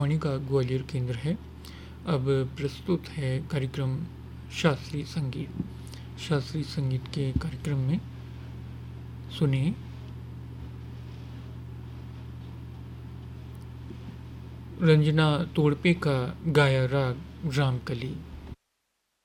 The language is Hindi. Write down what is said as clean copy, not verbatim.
वाणी का ग्वालियर केंद्र है। अब प्रस्तुत है कार्यक्रम शास्त्रीय संगीत। शास्त्रीय संगीत के कार्यक्रम में सुने रंजना तोड़पे का गाया राग रामकली।